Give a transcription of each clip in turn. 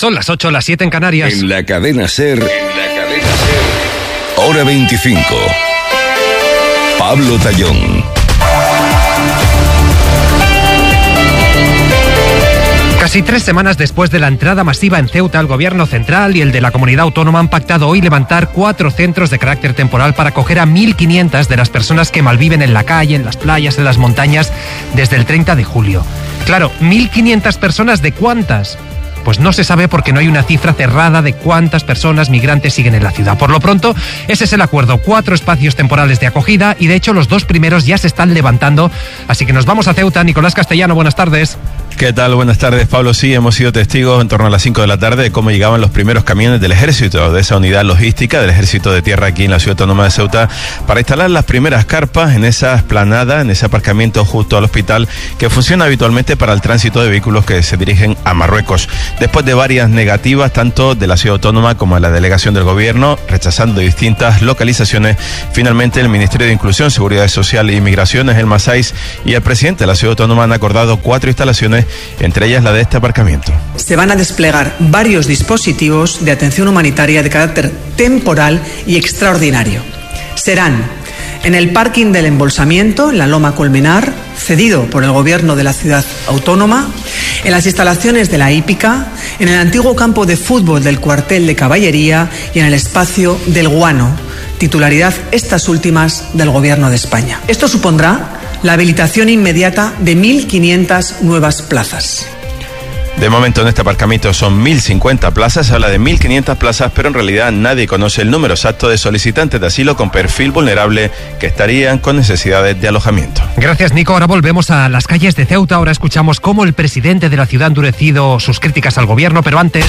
Son las 8, las 7 en Canarias. En la cadena SER, hora 25. Pablo Tallón. Casi 3 semanas después de la entrada masiva en Ceuta, el Gobierno central y el de la comunidad autónoma han pactado hoy levantar 4 centros de carácter temporal para acoger a 1.500 de las personas que malviven en la calle, en las playas, en las montañas, desde el 30 de julio. Claro, 1.500 personas, ¿de cuántas? Pues no se sabe porque no hay una cifra cerrada de cuántas personas migrantes siguen en la ciudad. Por lo pronto, ese es el acuerdo. 4 espacios temporales de acogida y de hecho los 2 primeros ya se están levantando. Así que nos vamos a Ceuta. Nicolás Castellano, buenas tardes. ¿Qué tal? Buenas tardes, Pablo. Sí, hemos sido testigos en torno a las 5 de la tarde de cómo llegaban los primeros camiones del ejército, de esa unidad logística del ejército de tierra aquí en la ciudad autónoma de Ceuta, para instalar las primeras carpas en esa esplanada, en ese aparcamiento justo al hospital, que funciona habitualmente para el tránsito de vehículos que se dirigen a Marruecos. Después de varias negativas, tanto de la ciudad autónoma como de la delegación del gobierno, rechazando distintas localizaciones, finalmente el Ministerio de Inclusión, Seguridad Social e Inmigraciones, el MASAIS, y el presidente de la ciudad autónoma han acordado 4 instalaciones, entre ellas la de este aparcamiento. Se van a desplegar varios dispositivos de atención humanitaria de carácter temporal y extraordinario. Serán en el parking del embolsamiento, en la Loma Colmenar, cedido por el Gobierno de la ciudad autónoma, en las instalaciones de la hípica, en el antiguo campo de fútbol del cuartel de caballería y en el espacio del Guano, titularidad estas últimas del Gobierno de España. Esto supondrá la habilitación inmediata de 1.500 nuevas plazas. De momento en este aparcamiento son 1.050 plazas, se habla de 1.500 plazas, pero en realidad nadie conoce el número exacto de solicitantes de asilo con perfil vulnerable que estarían con necesidades de alojamiento. Gracias, Nico. Ahora volvemos a las calles de Ceuta. Ahora escuchamos cómo el presidente de la ciudad ha endurecido sus críticas al gobierno, pero antes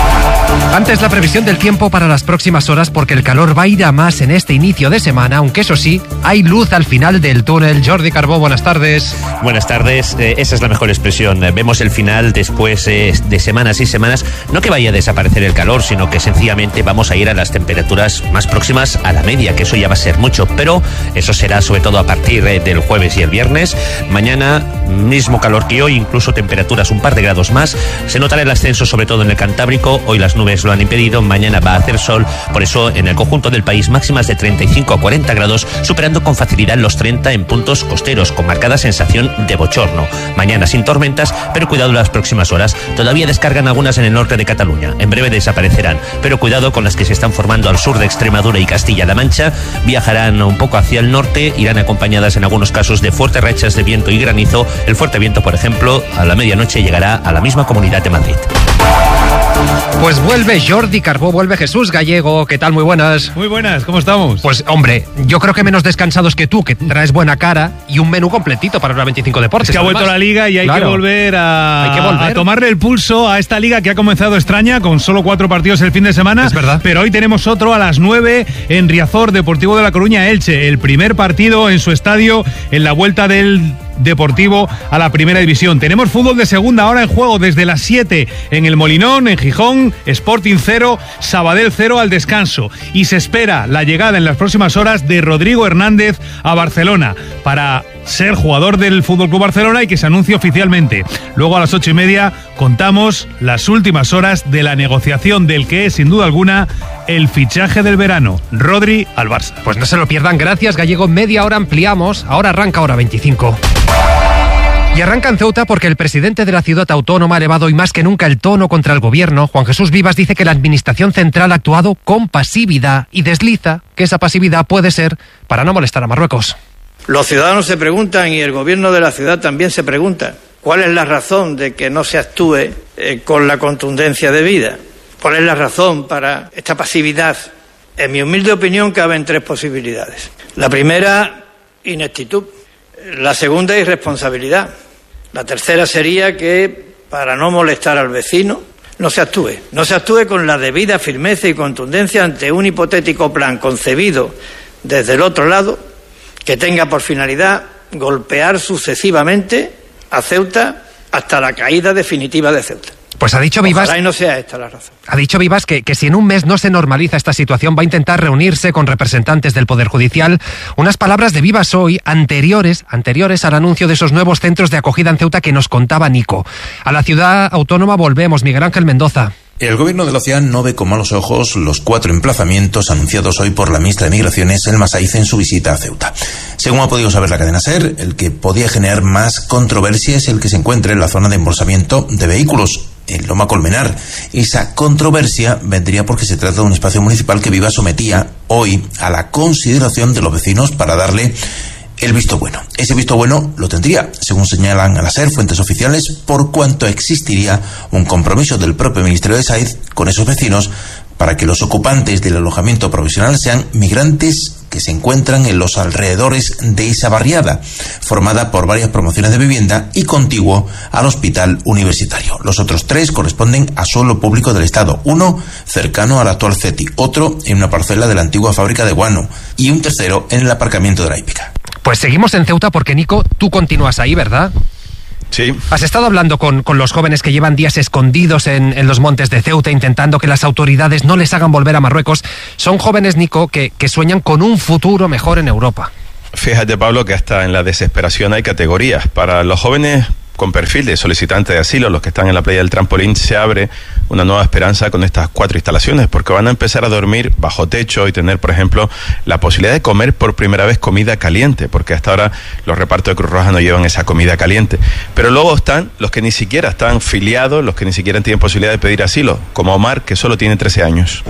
la previsión del tiempo para las próximas horas, porque el calor va a ir a más en este inicio de semana, aunque eso sí, hay luz al final del túnel. Jordi Carbó, buenas tardes. Buenas tardes, esa es la mejor expresión. Vemos el final después de semanas y semanas, no que vaya a desaparecer el calor, sino que sencillamente vamos a ir a las temperaturas más próximas a la media, que eso ya va a ser mucho, pero eso será sobre todo a partir del jueves y el viernes. Mañana, mismo calor que hoy, incluso temperaturas un par de grados más. Se notará el ascenso sobre todo en el Cantábrico, hoy las nubes lo han impedido, mañana va a hacer sol, por eso en el conjunto del país máximas de 35 a 40 grados, superando con facilidad los 30 en puntos costeros, con marcada sensación de bochorno. Mañana sin tormentas, pero cuidado las próximas horas. Todavía descargan algunas en el norte de Cataluña, en breve desaparecerán, pero cuidado con las que se están formando al sur de Extremadura y Castilla-La Mancha. Viajarán un poco hacia el norte, irán acompañadas en algunos casos de fuertes rachas de viento y granizo. El fuerte viento, por ejemplo, a la medianoche llegará a la misma Comunidad de Madrid. Pues vuelve Jordi Carbó, vuelve Jesús Gallego. ¿Qué tal? Muy buenas. Muy buenas, ¿cómo estamos? Pues hombre, yo creo que menos descansados que tú, que traes buena cara y un menú completito para la 25 Deportes. Es que ha vuelto la liga y hay que volver a tomarle el pulso a esta liga que ha comenzado extraña, con solo 4 partidos el fin de semana. Es verdad. Pero hoy tenemos otro a las 9 en Riazor, Deportivo de La Coruña, Elche. El primer partido en su estadio en la vuelta del Deportivo a la primera división. Tenemos fútbol de segunda hora en juego desde las 7 en el Molinón, en Gijón, Sporting 0, Sabadell 0 al descanso. Y se espera la llegada en las próximas horas de Rodrigo Hernández a Barcelona para ser jugador del FC Barcelona y que se anuncie oficialmente. Luego a las 8:30 contamos las últimas horas de la negociación del que es, sin duda alguna, el fichaje del verano, Rodri al Barça. Pues no se lo pierdan. Gracias, Gallego. Media hora ampliamos. Ahora arranca hora 25. Y arranca en Ceuta porque el presidente de la ciudad autónoma ha elevado hoy más que nunca el tono contra el gobierno. Juan Jesús Vivas dice que la administración central ha actuado con pasividad y desliza que esa pasividad puede ser para no molestar a Marruecos. Los ciudadanos se preguntan, y el gobierno de la ciudad también se pregunta, ¿cuál es la razón de que no se actúe con la contundencia debida? ¿Cuál es la razón para esta pasividad? En mi humilde opinión caben 3 posibilidades. La primera, ineptitud. La segunda, irresponsabilidad. La tercera sería que, para no molestar al vecino, no se actúe. No se actúe con la debida firmeza y contundencia ante un hipotético plan concebido desde el otro lado que tenga por finalidad golpear sucesivamente a Ceuta hasta la caída definitiva de Ceuta. Pues ha dicho Vivas... Ojalá y no sea esta la razón. Ha dicho Vivas que si en un mes no se normaliza esta situación va a intentar reunirse con representantes del Poder Judicial. Unas palabras de Vivas hoy anteriores al anuncio de esos nuevos centros de acogida en Ceuta que nos contaba Nico. A la ciudad autónoma volvemos, Miguel Ángel Mendoza. El gobierno de la ciudad no ve con malos ojos los 4 emplazamientos anunciados hoy por la ministra de Migraciones, Elma Saiz, en su visita a Ceuta. Según ha podido saber la cadena SER, el que podía generar más controversia es el que se encuentra en la zona de embolsamiento de vehículos, en Loma Colmenar. Esa controversia vendría porque se trata de un espacio municipal que Viva sometía hoy a la consideración de los vecinos para darle el visto bueno. Ese visto bueno lo tendría, según señalan a la SER fuentes oficiales, por cuanto existiría un compromiso del propio Ministerio de Saiz con esos vecinos para que los ocupantes del alojamiento provisional sean migrantes que se encuentran en los alrededores de esa barriada, formada por varias promociones de vivienda y contiguo al hospital universitario. Los otros 3 corresponden a suelo público del Estado, uno cercano al actual CETI, otro en una parcela de la antigua fábrica de guano y un tercero en el aparcamiento de la hípica. Pues seguimos en Ceuta porque, Nico, tú continúas ahí, ¿verdad? Sí. Has estado hablando con los jóvenes que llevan días escondidos en los montes de Ceuta, intentando que las autoridades no les hagan volver a Marruecos. Son jóvenes, Nico, que sueñan con un futuro mejor en Europa. Fíjate, Pablo, que hasta en la desesperación hay categorías. Para los jóvenes con perfil de solicitante de asilo, los que están en la playa del Trampolín, se abre una nueva esperanza con estas 4 instalaciones, porque van a empezar a dormir bajo techo y tener, por ejemplo, la posibilidad de comer por primera vez comida caliente, porque hasta ahora los repartos de Cruz Roja no llevan esa comida caliente. Pero luego están los que ni siquiera están filiados, los que ni siquiera tienen posibilidad de pedir asilo, como Omar, que solo tiene 13 años.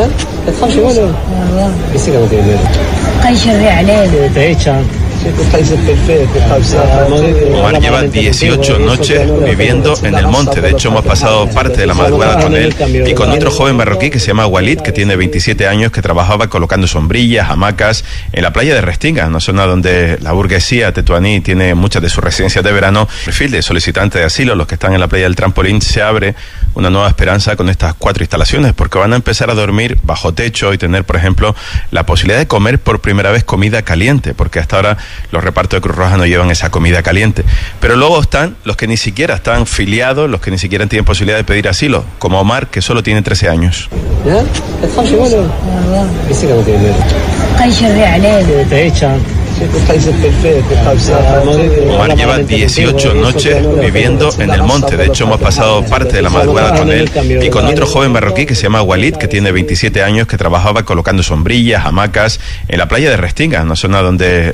Omar lleva 18 noches viviendo en el monte. De hecho, hemos pasado parte de la madrugada con él y con otro joven marroquí que se llama Walid, que tiene 27 años, que trabajaba colocando sombrillas, hamacas en la playa de Restinga, una zona donde la burguesía tetuaní tiene muchas de sus residencias de verano. Perfil de solicitante de asilo, los que están en la playa del Trampolín, se abre una nueva esperanza con estas 4 instalaciones, porque van a empezar a dormir bajo techo y tener, por ejemplo, la posibilidad de comer por primera vez comida caliente, porque hasta ahora los repartos de Cruz Roja no llevan esa comida caliente. Pero luego están los que ni siquiera están filiados, los que ni siquiera tienen posibilidad de pedir asilo, como Omar, que solo tiene 13 años. Omar lleva 18 noches viviendo en el monte. De hecho, hemos pasado parte de la madrugada con él y con otro joven marroquí que se llama Walid, que tiene 27 años, que trabajaba colocando sombrillas, hamacas en la playa de Restinga, una zona donde